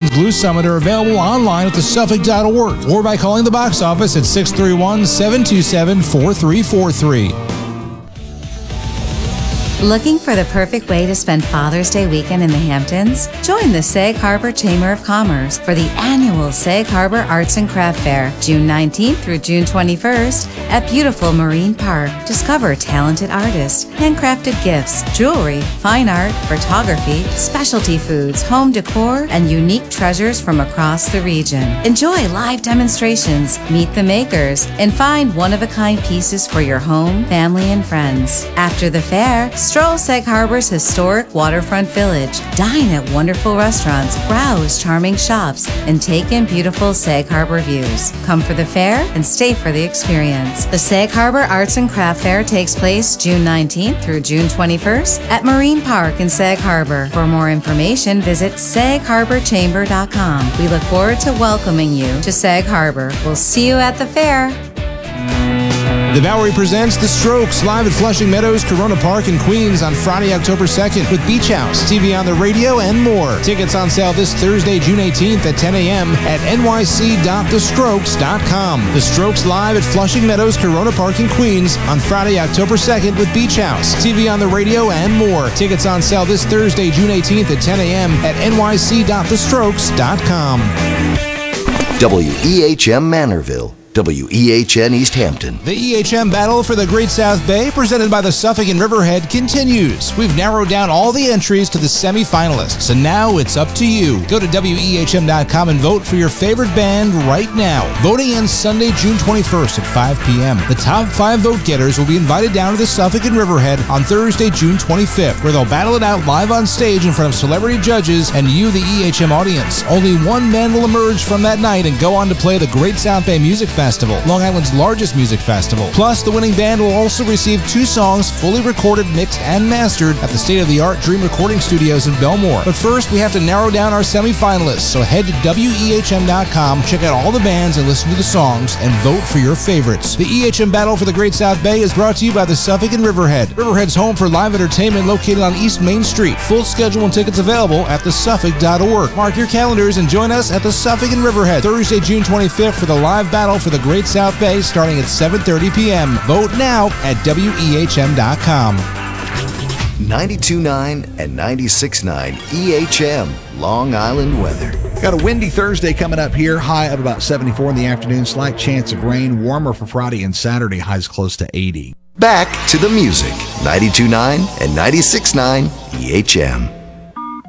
Blue Summit are available online at thesuffolk.org or by calling the box office at 631-727-4343. Looking for the perfect way to spend Father's Day weekend in the Hamptons? Join the Sag Harbor Chamber of Commerce for the annual Sag Harbor Arts and Craft Fair, June 19th through June 21st at beautiful Marine Park. Discover talented artists, handcrafted gifts, jewelry, fine art, photography, specialty foods, home decor, and unique treasures from across the region. Enjoy live demonstrations, meet the makers, and find one-of-a-kind pieces for your home, family, and friends. After the fair, stroll Sag Harbor's historic waterfront village, dine at wonderful restaurants, browse charming shops, and take in beautiful Sag Harbor views. Come for the fair and stay for the experience. The Sag Harbor Arts and Craft Fair takes place June 19th through June 21st at Marine Park in Sag Harbor. For more information, visit sagharborchamber.com. We look forward to welcoming you to Sag Harbor. We'll see you at the fair. The Bowery presents The Strokes live at Flushing Meadows, Corona Park in Queens on Friday, October 2nd with Beach House, TV on the radio, and more. Tickets on sale this Thursday, June 18th at 10 a.m. at nyc.thestrokes.com. The Strokes live at Flushing Meadows, Corona Park in Queens on Friday, October 2nd with Beach House, TV on the radio, and more. Tickets on sale this Thursday, June 18th at 10 a.m. at nyc.thestrokes.com. WEHM Manorville. WEHN East Hampton. The EHM battle for the Great South Bay, presented by the Suffolk and Riverhead, continues. We've narrowed down all the entries to the semi-finalists, and now it's up to you. Go to WEHM.com and vote for your favorite band right now. Voting ends Sunday, June 21st at 5 p.m. The top 5 vote-getters will be invited down to the Suffolk and Riverhead on Thursday, June 25th, where they'll battle it out live on stage in front of celebrity judges and you, the EHM audience. Only one band will emerge from that night and go on to play the Great South Bay Music Festival, Long Island's largest music festival. Plus, the winning band will also receive 2 songs fully recorded, mixed, and mastered at the state-of-the-art Dream Recording Studios in Belmore. But first, we have to narrow down our semi-finalists, so head to WEHM.com, check out all the bands and listen to the songs, and vote for your favorites. The EHM Battle for the Great South Bay is brought to you by the Suffolk and Riverhead. Riverhead's home for live entertainment located on East Main Street. Full schedule and tickets available at thesuffolk.org. Mark your calendars and join us at the Suffolk and Riverhead Thursday, June 25th for the live battle for the Great South Bay starting at 7:30 p.m. Vote now at WEHM.com. 92.9 and 96.9 EHM, Long Island weather. Got a windy Thursday coming up here, high of about 74 in the afternoon, slight chance of rain, warmer for Friday and Saturday, highs close to 80. Back to the music, 92.9 and 96.9 EHM.